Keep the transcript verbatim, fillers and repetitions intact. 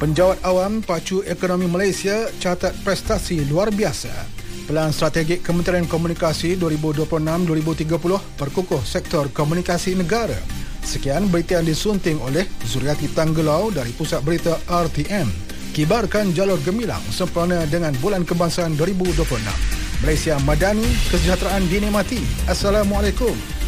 Penjawat awam pacu ekonomi Malaysia catat prestasi luar biasa. Pelan Strategik Kementerian Komunikasi dua ribu dua puluh enam hingga dua ribu tiga puluh perkukuh sektor komunikasi negara. Sekian berita yang disunting oleh Zuriati Tanggelau dari Pusat Berita R T M. Kibarkan jalur gemilang sempena dengan Bulan Kebangsaan dua ribu dua puluh enam. Malaysia Madani, kesejahteraan dinikmati. Assalamualaikum.